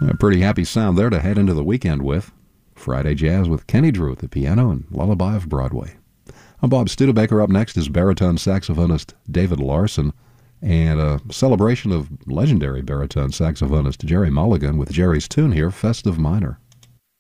A pretty happy sound there to head into the weekend with. Friday Jazz with Kenny Drew at the piano and Lullaby of Broadway. I'm Bob Studebaker. Up next is baritone saxophonist David Larson and a celebration of legendary baritone saxophonist Jerry Mulligan with Jerry's tune here, Festive Minor.